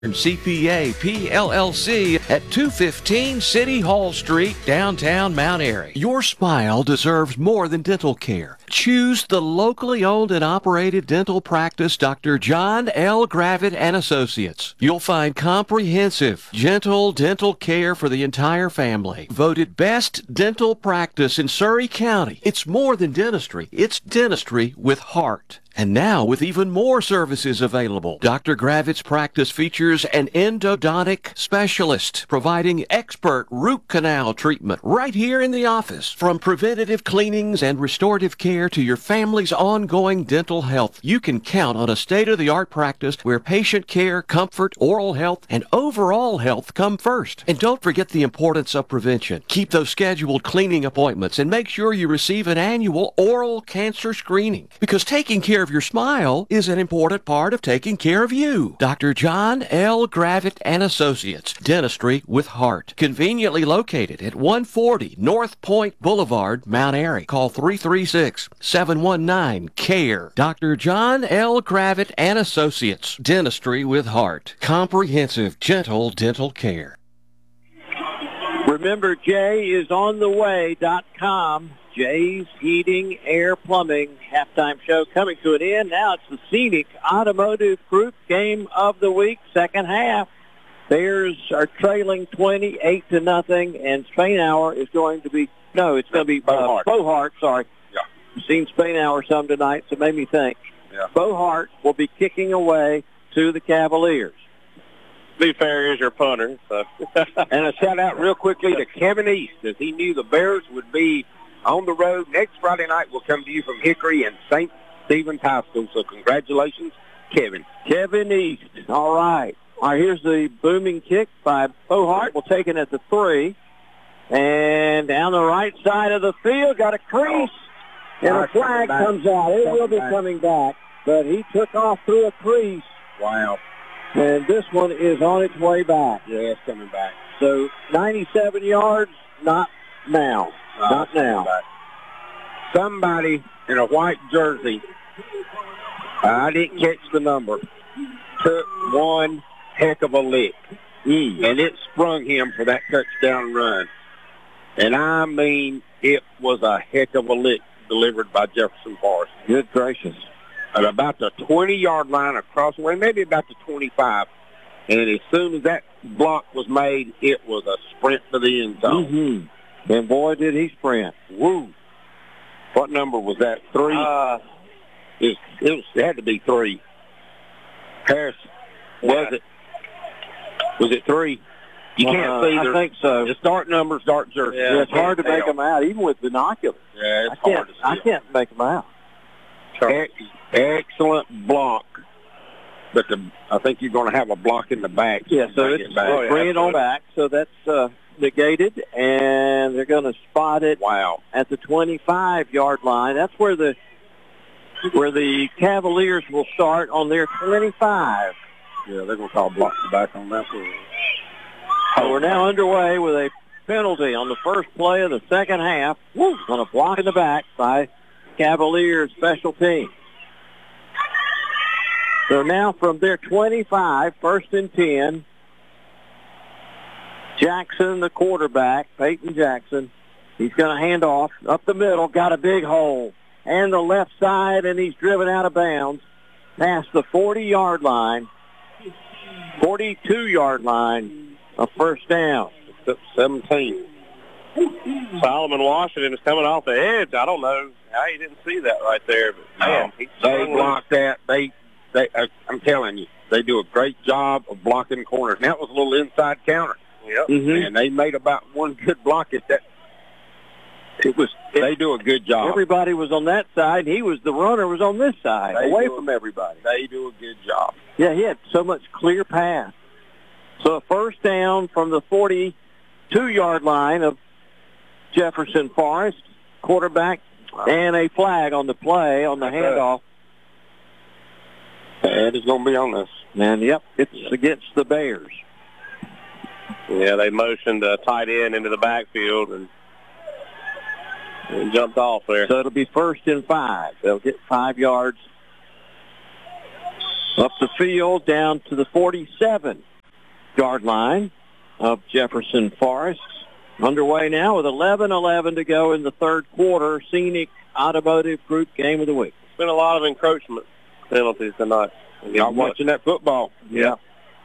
CPA PLLC at 215 City Hall Street, downtown Mount Airy. Your smile deserves more than dental care. Choose the locally owned and operated dental practice, Dr. John L. Gravitt and Associates. You'll find comprehensive, gentle dental care for the entire family. Voted best dental practice in Surrey County. It's more than dentistry. It's dentistry with heart. And now with even more services available. Dr. Gravitt's practice features an endodontic specialist providing expert root canal treatment right here in the office. From preventative cleanings and restorative care to your family's ongoing dental health, you can count on a state-of-the-art practice where patient care, comfort, oral health, and overall health come first. And don't forget the importance of prevention. Keep those scheduled cleaning appointments and make sure you receive an annual oral cancer screening, because taking care of your smile is an important part of taking care of you. Dr. John L. Gravitt and Associates, dentistry with heart. Conveniently located at 140 North Point Boulevard, Mount Airy. Call 336-719-CARE. Dr. John L. Gravitt and Associates, dentistry with heart. Comprehensive, gentle dental care. Remember, JayIsOnTheWay.com. Jay's Heating, Air, Plumbing halftime show coming to an end. Now it's the Scenic Automotive Group game of the week, second half. Bears are trailing 28-0, and Spainhour is going to be, it's going to be Bohart, sorry. Yeah. I've seen Spainhour some tonight, so it made me think. Yeah. Bohart will be kicking away to the Cavaliers. To be fair, here's your punter. So. And a shout-out real quickly to Kevin East, as he knew the Bears would be on the road next Friday night. We'll come to you from Hickory and St. Stephen's High School. So congratulations, Kevin. Kevin East. All right. All right, here's the booming kick by Bohart. We'll take it at the 3. And down the right side of the field, got a crease. And a flag comes out. It will be coming back. But he took off through a crease. Wow. And this one is on its way back. Yeah, it's coming back. So 97 yards, not now. Not now. Somebody in a white jersey, I didn't catch the number, took one heck of a lick. And it sprung him for that touchdown run. And I mean, it was a heck of a lick delivered by Jefferson Forrest. Good gracious. At about the 20-yard line across the way, maybe about the 25. And as soon as that block was made, it was a sprint to the end zone. Mm-hmm. And boy, did he sprint. Woo. What number was that? 3? It had to be 3. Harris, was it 3? You can't see. I think so. The start numbers, start jersey. Yeah, it's hard to make them out, even with binoculars. Yeah, it's hard to see. I can't make them out. Excellent block. But I think you're going to have a block in the back. Yeah, so it's bring it on back. So that's negated, and they're going to spot it at the 25-yard line. That's where the Cavaliers will start on their 25. Yeah, they're going to call block the back on that one. So we're now underway with a penalty on the first play of the second half. On a block in the back by Cavaliers special team. So now from their 25, 1st and 10, Jackson, the quarterback, Peyton Jackson, he's going to hand off up the middle, got a big hole, and the left side, and he's driven out of bounds past the 40-yard line, 42-yard line, a first down. 17. Solomon Washington is coming off the edge. I don't know how you didn't see that right there. But man, they blocked that. I'm telling you, they do a great job of blocking corners. And that was a little inside counter. Yep. Mm-hmm. And they made about one good block at that. They do a good job. Everybody was on that side. The runner was on this side, away from everybody. They do a good job. Yeah, he had so much clear path. So a first down from the 42-yard line of Jefferson Forrest, quarterback, and a flag on the play on the handoff. And it's going to be on us. And, yep, it's against the Bears. Yeah, they motioned a tight end into the backfield and jumped off there. So it'll be 1st and 5. They'll get 5 yards up the field down to the 47. yard line of Jefferson Forest. Underway now with 11:11 to go in the third quarter. Scenic Automotive Group Game of the Week. It's been a lot of encroachment penalties tonight. Y'all watching that football? Yeah.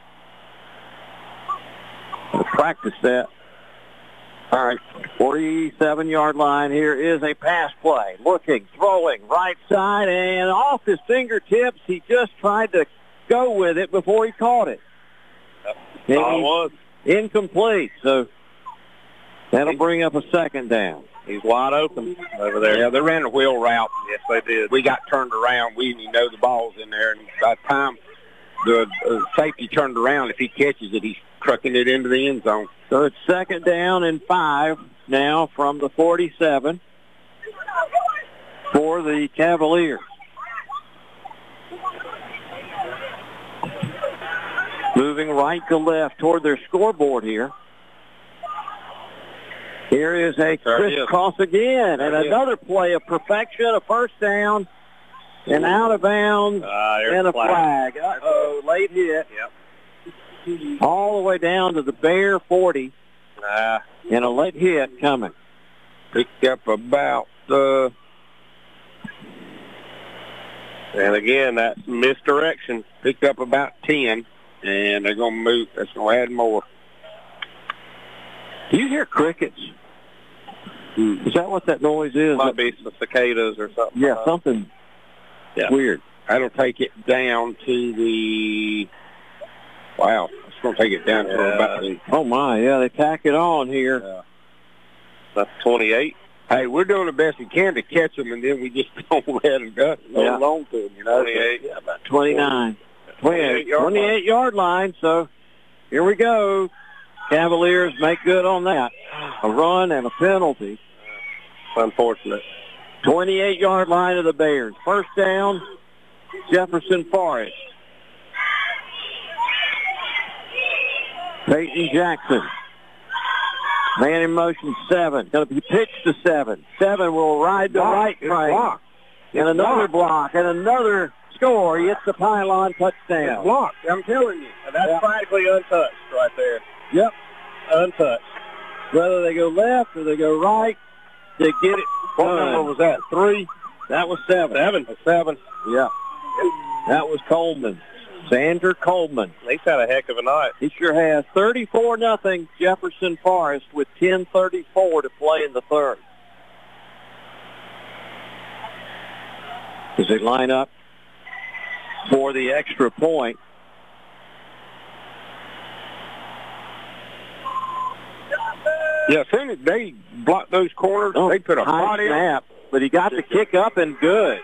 We'll practice that. All right, 47-yard line. Here is a pass play. Looking, throwing, right side, and off his fingertips. He just tried to go with it before he caught it. That's all it was. Incomplete, so that'll bring up a second down. He's wide open over there. Yeah, they ran a wheel route. Yes, they did. We got turned around. We didn't even know the ball's in there. And by the time the safety turned around, if he catches it, he's trucking it into the end zone. So it's second down and 5 now from the 47 for the Cavaliers. Moving right to left toward their scoreboard here. Here is a crisscross again, and another play of perfection, a first down, and out of bounds, and a flag. Uh-oh, late hit. Yep. All the way down to the Bear 40, and a late hit coming. Picked up about, and again, that's misdirection. Picked up about 10, and they're going to move. That's going to add more. Do you hear crickets? Is that what that noise is? Might be some cicadas or something. Yeah, something weird. That'll take it down to the... Wow, it's going to take it down to about the... Oh, my, yeah, they tack it on here. That's 28. Hey, we're doing the best we can to catch them, and then we just don't let them go along to them, you know. 28. Yeah, about 29. 28-yard line, so here we go. Cavaliers make good on that. A run and a penalty. Unfortunate. 28-yard line of the Bears. First down, Jefferson Forest. Peyton Jackson. Man in motion, 7. Going to be pitched to 7. 7 will ride the right train. And another block. And another score. He hits the pylon, touchdown. It's blocked, I'm telling you. And that's practically untouched right there. Yep. Untouched. Whether they go left or they go right, they get it. What number was that? 3? That was 7. 7. Yeah. That was Coleman. Xander Coleman. He's had a heck of a night. He sure has. 34-0 Jefferson Forest with 10:34 to play in the third. As they line up for the extra point. Yeah, as soon as they block those corners, they put a body snap, but he got the kick up and good.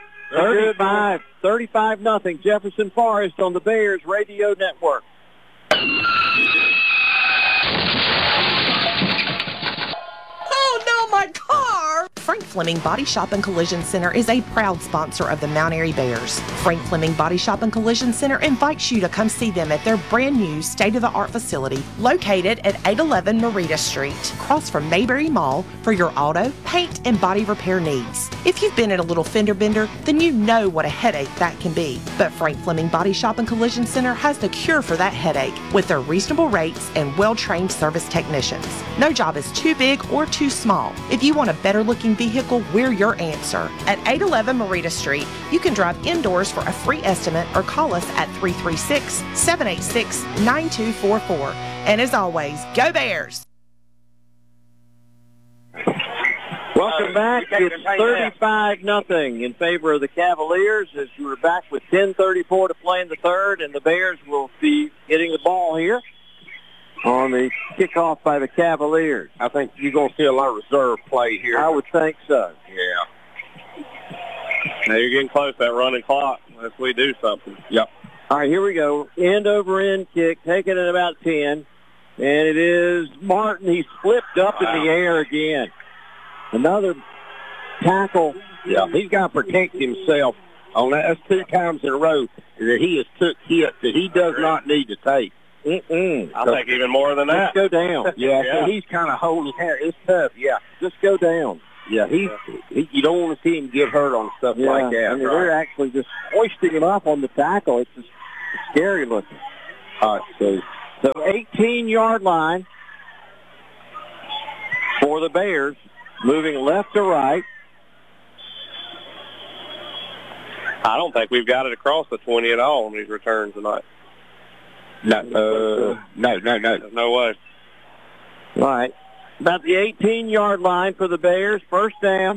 35-0 Jefferson Forest on the Bears Radio Network. Oh, no, my car! Frank Fleming Body Shop and Collision Center is a proud sponsor of the Mount Airy Bears. Frank Fleming Body Shop and Collision Center invites you to come see them at their brand new state-of-the-art facility located at 811 Marita Street, across from Mayberry Mall, for your auto, paint, and body repair needs. If you've been in a little fender bender, then you know what a headache that can be. But Frank Fleming Body Shop and Collision Center has the cure for that headache with their reasonable rates and well-trained service technicians. No job is too big or too small. If you want a better-looking vehicle, we're your answer. At 811 Marita Street, you can drive indoors for a free estimate or call us at 336-786-9244. And as always, go Bears! Welcome back. It's 35-0 in favor of the Cavaliers as you were back with 10:34 to play in the third, and the Bears will be getting the ball here on the kickoff by the Cavaliers. I think you're going to see a lot of reserve play here. I would think so. Yeah. Now you're getting close to that running clock unless we do something. Yep. All right, here we go. End-over-end kick, taken at about 10. And it is Martin. He's flipped up in the air again. Another tackle. Yeah, he's got to protect himself on that. That's 2 times in a row that he has took hits that he does not need to take. I think even more than that. Just go down. Yeah, so he's kind of holding hair. It's tough. Yeah, just go down. Yeah, you don't want to see him get hurt on stuff like that. I mean, they're actually just hoisting him up on the tackle. It's just scary looking. All right, so 18-yard line for the Bears, moving left to right. I don't think we've got it across the 20 at all on these returns tonight. No. No way. Right. About the 18-yard line for the Bears. First down.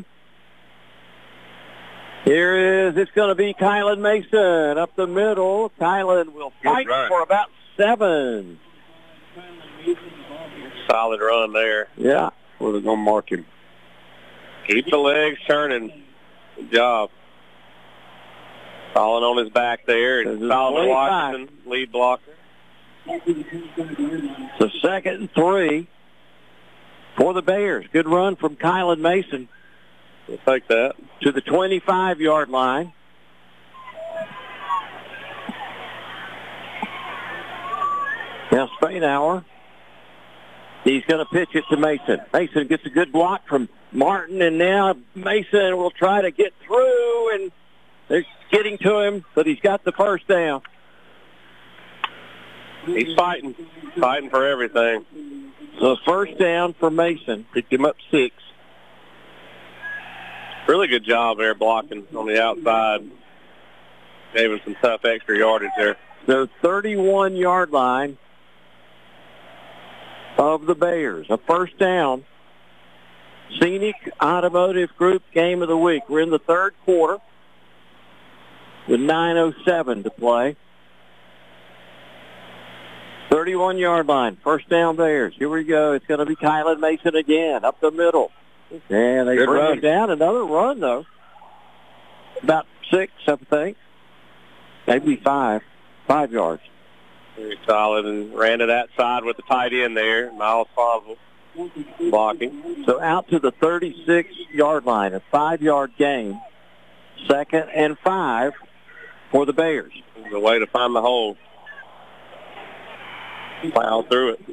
It's going to be Kylan Mason up the middle. Kylan will fight for about 7. Solid run there. Yeah. Where they're going to mark him. Keep the legs turning. Good job. Falling on his back there. And Solomon Washington, lead blocker. So 2nd and 3 for the Bears. Good run from Kylan Mason. We'll take that. To the 25-yard line. Now Spainhour. He's going to pitch it to Mason. Mason gets a good block from Martin, and now Mason will try to get through, and they're getting to him, but he's got the first down. He's fighting for everything. So first down for Mason. Picked him up 6. Really good job there blocking on the outside. Gave him some tough extra yardage there. The 31-yard line of the Bears. A first down. Scenic Automotive Group game of the week. We're in the third quarter with 9:07 to play. 31-yard line. First down Bears. Here we go. It's going to be Kylan Mason again up the middle. And they bring it down. Another run, though. About 6, I think. Maybe 5. 5 yards. Very solid, and ran to that side with the tight end there, Miles Fosville, blocking. So out to the 36-yard line, a 5-yard gain. 2nd and 5 for the Bears. The way to find the hole. Plow through it.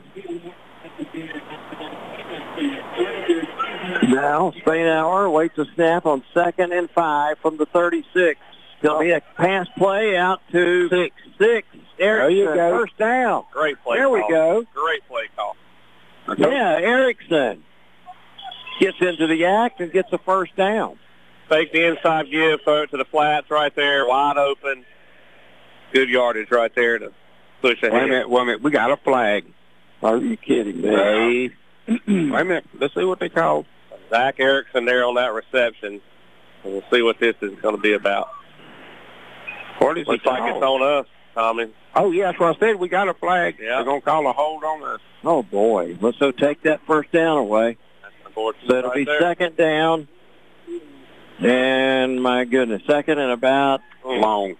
Now, Spainhour waits a snap on 2nd and 5 from the 36. Going to be a pass play out to 6. There you go. First down. Great play There call. we go. Great play call. Yeah, Erickson gets into the act and gets a first down. Fake the inside give, throw it to the flats right there, wide open. Good yardage right there to push ahead. Wait a minute. We got a flag. Are you kidding me? Wait a minute. Let's see what they call. Zach Erickson there on that reception. And we'll see what this is going to be about. What is Looks like it's on us, Tommy. Oh, yeah, that's what I said. We got a flag. Yeah. They're going to call a hold on us. Oh, boy. Let's go take that first down away. That's unfortunate. So it'll right be there. 2nd down. And, my goodness, 2nd and about Long.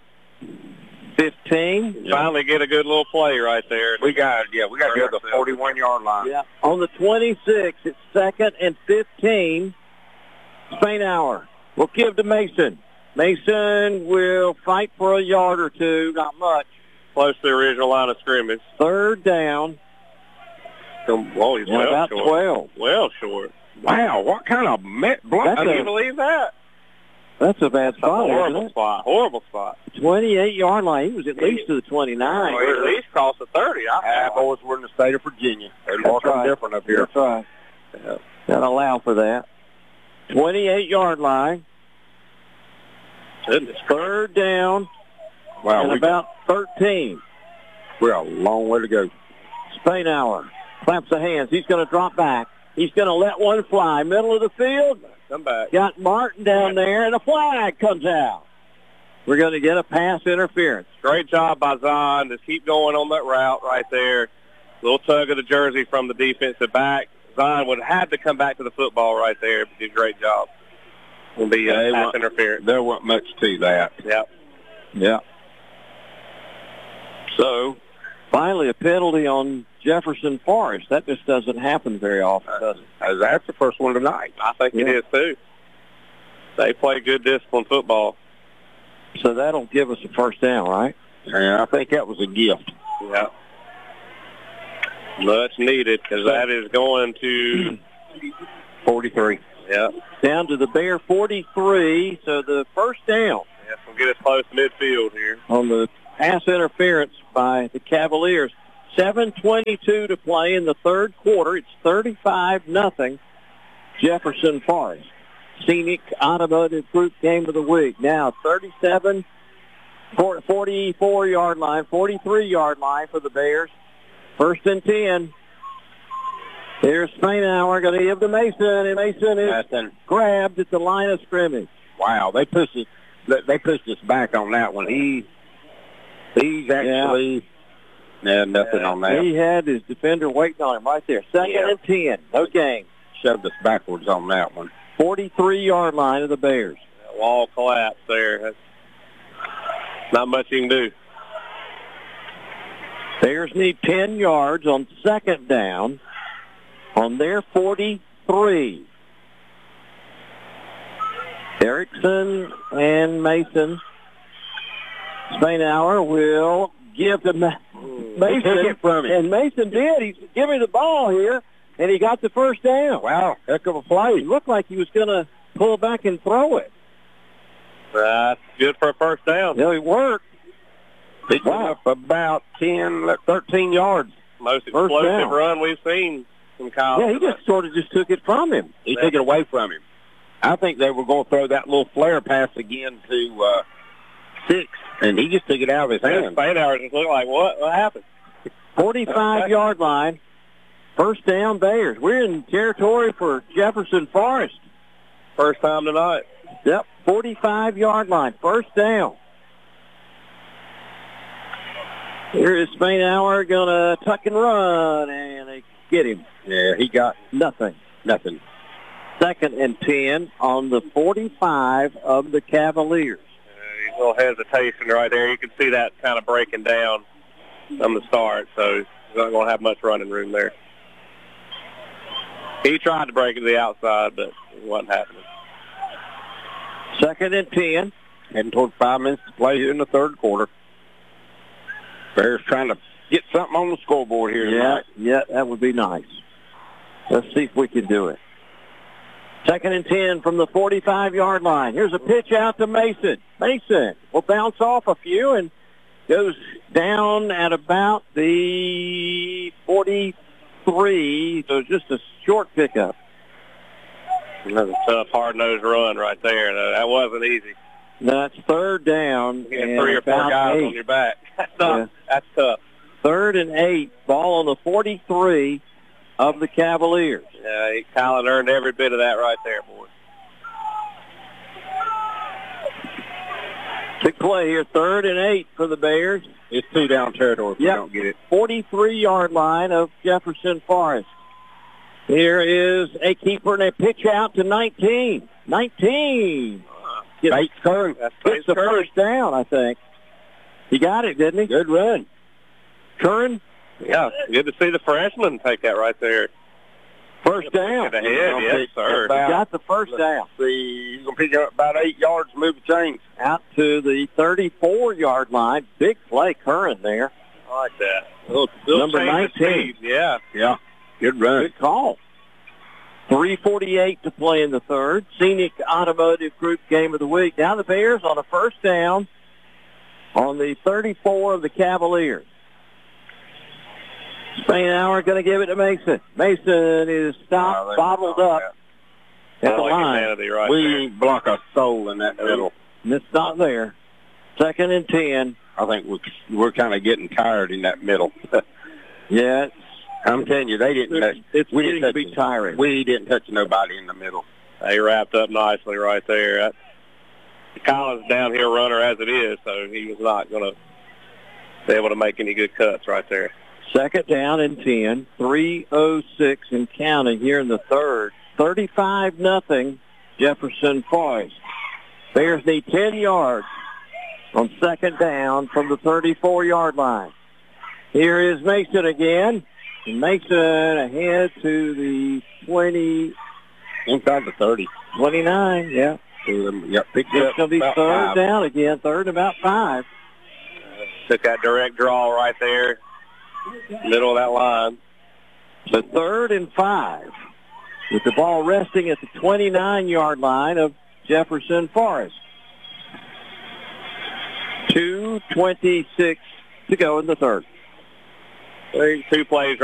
15. Finally get a good little play right there. We got to go to the 41-yard line. Yeah. On the 26, it's 2nd and 15. Spainhour will give to Mason. Mason will fight for a yard or two, not much. Close to the original line of scrimmage. 3rd down. Whoa, he's And well about short. 12. Well short. Wow, what kind of block? Can you believe that? That's a bad That's a spot, horrible isn't it? spot. Horrible spot. 28-yard line. He was at least to the 29. Or at least cross the 30. Boys, we're in the state of Virginia. They're looking different up here. That's right. Yeah. Gotta allow for that. 28-yard line. Goodness. 3rd down. Wow, And about 13. we're a long way to go. Spainhour claps the hands. He's going to drop back. He's going to let one fly. Middle of the field. Come back. Got Martin down there, and a flag comes out. We're going to get a pass interference. Great job by Zion. Just keep going on that route right there. Little tug of the jersey from the defensive back. Zion would have had to come back to the football right there, but did a great job. Will be pass interference. There wasn't much to that. Yep. Yeah. So, finally a penalty on Jefferson Forest. That just doesn't happen very often, does it? That's the first one tonight. I think it is, too. They play good disciplined football. So that'll give us a first down, right? And I think that was a gift. Yeah. Much needed, because that is going to 43. Yeah. Down to the Bear 43, so the first down Yes, we'll get us close to midfield here. on the pass interference by the Cavaliers. 7:22 to play in the third quarter. It's 35-0 Jefferson Forest. Scenic Automotive Group game of the week. Now 44-yard line, 43-yard line for the Bears. 1st and 10. Here's Spainhour going to give to Mason, and Mason is grabbed at the line of scrimmage. Wow, they pushed us back on that one. He's actually nothing on that. He had his defender waiting on him right there. 2nd and 10. No gain. Shoved us backwards on that one. 43-yard line of the Bears. That wall collapse there. That's not much you can do. Bears need 10 yards on 2nd down on their 43. Erickson and Mason. Spainhour will give to Mason, and Mason did. He give me the ball here, and he got the first down. Wow, heck of a play. It looked like he was going to pull back and throw it. That's good for a first down. Yeah, it worked. He got up about 13 yards. Most explosive run we've seen from Kyle. Yeah, he just took it from him. He took it away from him. I think they were going to throw that little flare pass again to 6, and he just took it out of his hand. Spainhour just looked like, what happened? 45-yard line. First down, Bears. We're in territory for Jefferson Forest. First time tonight. Yep, 45-yard line. First down. Here is Spainhour going to tuck and run, and they get him. Yeah, he got nothing. 2nd and 10 on the 45 of the Cavaliers. A little hesitation right there. You can see that kind of breaking down from the start, so he's not going to have much running room there. He tried to break it to the outside, but it wasn't happening. 2nd and 10. Heading toward 5 minutes to play here in the third quarter. Bears trying to get something on the scoreboard here tonight. Yeah, that would be nice. Let's see if we can do it. 2nd and 10 from the 45-yard line. Here's a pitch out to Mason. Mason will bounce off a few and goes down at about the 43, so just a short pickup. Another tough, hard-nosed run right there. That wasn't easy. That's 3rd down. You get 3 or 4 guys 8. On your back. That's tough. 3rd and 8, ball on the 43 of the Cavaliers. Yeah, Colin earned every bit of that right there, boy. Big play here, 3rd and 8 for the Bears. It's 2 down territory if we don't get it. 43-yard line of Jefferson Forest. Here is a keeper and a pitch out to 19. 19. Bates Curran. Gets the first down, I think. He got it, didn't he? Good run. Curran? Yeah, good to see the freshman take that right there. First down. Ahead, yes, sir. He got the first down. He's going to pick up about 8 yards and move the chains. Out to the 34-yard line. Big play, Curran there. I like that. Number 19. Yeah. Good run. Good call. 3:48 to play in the third. Scenic Automotive Group game of the week. Now the Bears on a first down on the 34 of the Cavaliers. Spainhour going to give it to Mason. Mason is stopped, bobbled up at the line. We block a soul in that middle. And it's not there. 2nd and 10. I think we're kind of getting tired in that middle. Yeah, I'm telling you, they didn't. It's getting to be tiring. We didn't touch nobody in the middle. They wrapped up nicely right there. Collins downhill runner as it is, so he was not going to be able to make any good cuts right there. 2nd down and 10, 3:06 and counting here in the third. 35-0 Jefferson Forest. Bears need 10 yards on 2nd down from the 34-yard line. Here is Mason again. And Mason ahead to the 20. Inside the 30. 29, yeah. Yep, it's going to be 3rd down again, 3rd and about 5. Took that direct draw right there. Middle of that line. So 3rd and 5 with the ball resting at the 29-yard line of Jefferson Forest. 2:26 to go in the third. Two plays